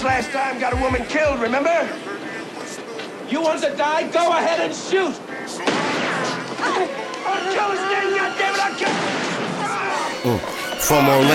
last time, got a woman killed, remember? You want to die? Go ahead and shoot! I'll kill his name, goddammit, I'll kill... From Orlando.